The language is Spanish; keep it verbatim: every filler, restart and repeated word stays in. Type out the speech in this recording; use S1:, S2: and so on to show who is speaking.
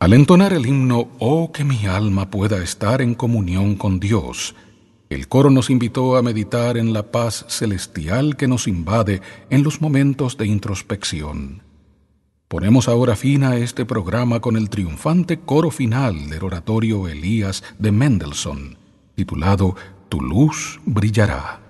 S1: Al entonar el himno «Oh, que mi alma pueda estar en comunión con Dios», el coro nos invitó a meditar en la paz celestial que nos invade en los momentos de introspección. Ponemos ahora fin a este programa con el triunfante coro final del oratorio Elías de Mendelssohn, titulado «Tu luz brillará».